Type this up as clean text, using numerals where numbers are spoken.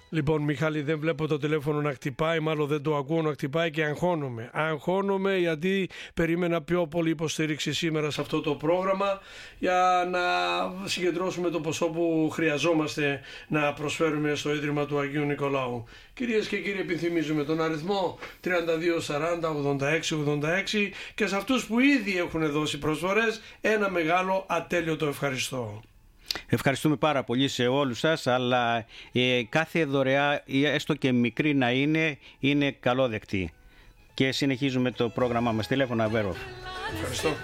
Λοιπόν, Μιχάλη, δεν βλέπω το τηλέφωνο να χτυπάει, μάλλον δεν το ακούω να χτυπάει και αγχώνομαι. Αγχώνομαι γιατί περίμενα πιο πολύ υποστήριξη σήμερα σε αυτό το πρόγραμμα για να συγκεντρώσουμε το ποσό που χρειαζόμαστε να προσφέρουμε στο Ίδρυμα του Αγίου Νικολάου. Κυρίες και κύριοι, επιθυμίζουμε τον αριθμό 32 40 86 86 και σε αυτούς που ήδη έχουν δώσει προσφορές ένα μεγάλο ατέλειωτο ευχαριστώ. Ευχαριστούμε πάρα πολύ σε όλους σας, αλλά κάθε δωρεά, έστω και μικρή να είναι καλόδεκτη. Και συνεχίζουμε το πρόγραμμά μας. Τηλέφωνα Αβέροφ. Ευχαριστώ.